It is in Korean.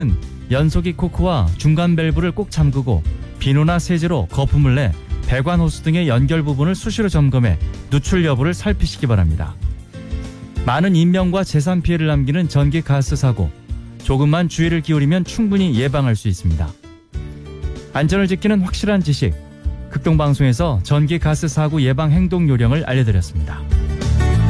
연소기 코크와 중간 밸브를 꼭 잠그고 비누나 세제로 거품을 내 배관 호스 등의 연결 부분을 수시로 점검해 누출 여부를 살피시기 바랍니다. 많은 인명과 재산 피해를 남기는 전기 가스 사고, 조금만 주의를 기울이면 충분히 예방할 수 있습니다. 안전을 지키는 확실한 지식, 극동방송에서 전기 가스 사고 예방 행동 요령을 알려드렸습니다.